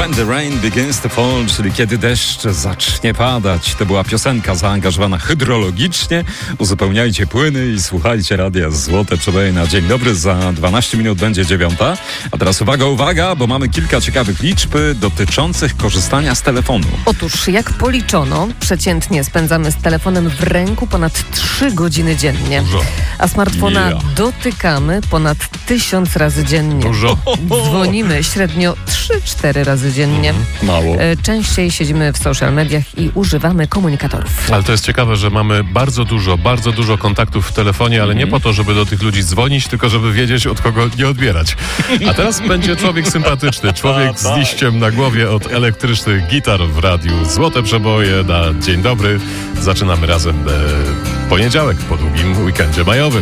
When the Rain Begins to Fall, czyli kiedy deszcz zacznie padać. To była piosenka zaangażowana hydrologicznie. Uzupełniajcie płyny i słuchajcie radia Złote Przeboje na dzień dobry. Za 12 minut będzie 9. A teraz uwaga, bo mamy kilka ciekawych liczb dotyczących korzystania z telefonu. Otóż, jak policzono, przeciętnie spędzamy z telefonem w ręku ponad 3 godziny dziennie. Dużo. A smartfona dotykamy ponad 1000 razy dziennie. Dużo. Dzwonimy średnio 3-4 razy dziennie. Mało. Częściej siedzimy w social mediach i używamy komunikatorów. Ale to jest ciekawe, że mamy bardzo dużo kontaktów w telefonie, ale nie po to, żeby do tych ludzi dzwonić, tylko żeby wiedzieć, od kogo nie odbierać. A teraz będzie człowiek sympatyczny, człowiek z liściem na głowie od elektrycznych gitar w radiu. Złote Przeboje na dzień dobry. Zaczynamy razem poniedziałek po długim weekendzie majowym.